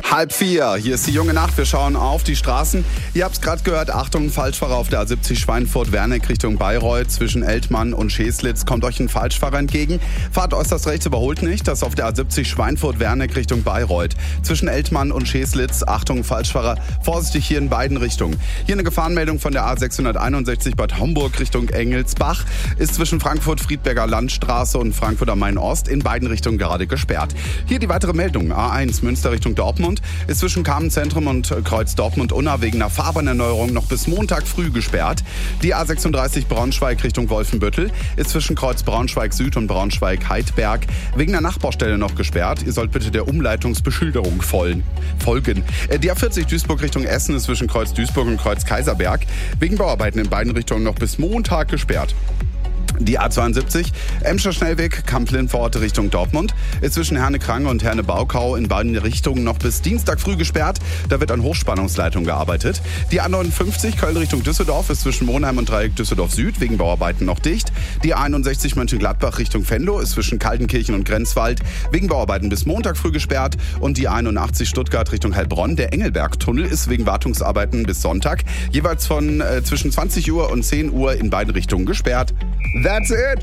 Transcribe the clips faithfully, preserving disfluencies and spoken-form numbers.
Halb vier, hier ist die junge Nacht. Wir schauen auf die Straßen. Ihr habt es gerade gehört, Achtung, Falschfahrer auf der A siebzig Schweinfurt-Werneck Richtung Bayreuth. Zwischen Eltmann und Scheslitz kommt euch ein Falschfahrer entgegen. Fahrt äußerst rechts, überholt nicht. Das ist auf der A siebzig Schweinfurt-Werneck Richtung Bayreuth. Zwischen Eltmann und Scheslitz, Achtung, Falschfahrer, vorsichtig hier in beiden Richtungen. Hier eine Gefahrenmeldung von der A sechshunderteinundsechzig Bad Homburg Richtung Engelsbach. Ist zwischen Frankfurt-Friedberger Landstraße und Frankfurt am Main-Ost in beiden Richtungen gerade gesperrt. Hier die weitere Meldung. A eins Münster Richtung Dortmund ist zwischen Carmen-Zentrum und Kreuz Dortmund-Unna wegen einer Fahrbahnerneuerung noch bis Montag früh gesperrt. Die A sechsunddreißig Braunschweig Richtung Wolfenbüttel ist zwischen Kreuz Braunschweig-Süd und Braunschweig-Heidberg wegen einer Nachbaustelle noch gesperrt. Ihr sollt bitte der Umleitungsbeschilderung folgen. Die A vierzig Duisburg Richtung Essen ist zwischen Kreuz Duisburg und Kreuz Kaiserberg wegen Bauarbeiten in beiden Richtungen noch bis Montag gesperrt. Die A zweiundsiebzig, Emscher Schnellweg, Kamp-Lindforte Richtung Dortmund, ist zwischen Herne-Krange und Herne-Baukau in beiden Richtungen noch bis Dienstag früh gesperrt. Da wird an Hochspannungsleitung gearbeitet. Die A neunundfünfzig, Köln Richtung Düsseldorf, ist zwischen Monheim und Dreieck Düsseldorf Süd wegen Bauarbeiten noch dicht. Die A einundsechzig Mönchengladbach Richtung Venlo ist zwischen Kaltenkirchen und Grenzwald wegen Bauarbeiten bis Montag früh gesperrt. Und die A einundachtzig Stuttgart Richtung Heilbronn, der Engelbergtunnel, ist wegen Wartungsarbeiten bis Sonntag jeweils von äh, zwischen zwanzig Uhr und zehn Uhr in beiden Richtungen gesperrt. That's it!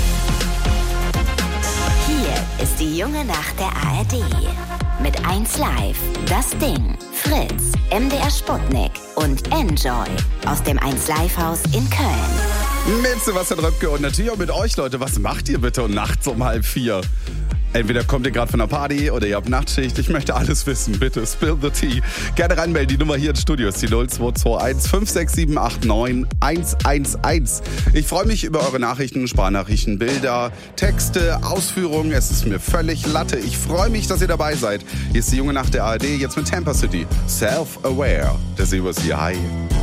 Hier ist die junge Nacht der A R D. Mit eins Live, Das Ding, Fritz, M D R Sputnik und Enjoy aus dem eins Live Haus in Köln. Mit Sebastian Röpke und natürlich auch mit euch, Leute. Was macht ihr bitte nachts um halb vier? Entweder kommt ihr gerade von einer Party oder ihr habt Nachtschicht. Ich möchte alles wissen. Bitte spill the tea. Gerne reinmelden. Die Nummer hier ins Studio ist die null zwei zwei eins fünf sechs sieben acht neun eins eins eins. Ich freue mich über eure Nachrichten, Sprachnachrichten, Bilder, Texte, Ausführungen. Es ist mir völlig Latte. Ich freue mich, dass ihr dabei seid. Hier ist die junge Nacht der A R D. Jetzt mit Tampa City. Self-Aware. Der Silber ist hier. Hi.